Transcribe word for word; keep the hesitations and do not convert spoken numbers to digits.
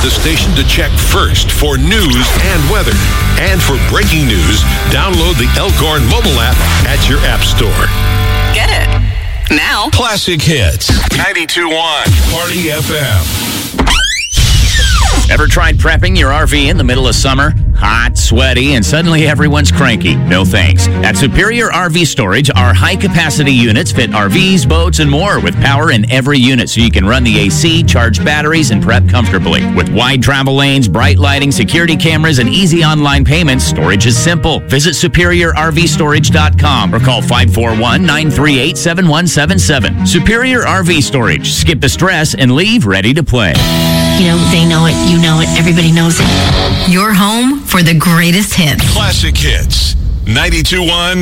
the station to check first for news and weather. And for breaking news, download the Elkhorn mobile app at your app store. Get it now. Classic Hits. ninety-two point one Party F M. Ever tried prepping your R V in the middle of summer? Hot, sweaty, and suddenly everyone's cranky. No thanks. At Superior R V Storage, our high-capacity units fit R Vs, boats, and more with power in every unit so you can run the A C, charge batteries, and prep comfortably. With wide travel lanes, bright lighting, security cameras, and easy online payments, storage is simple. Visit superior r v storage dot com or call five four one, nine three eight, seven one seven seven. Superior R V Storage. Skip the stress and leave ready to play. You know, they know it, you know it, everybody knows it. Your home for the greatest hits. Classic Hits. ninety-two point one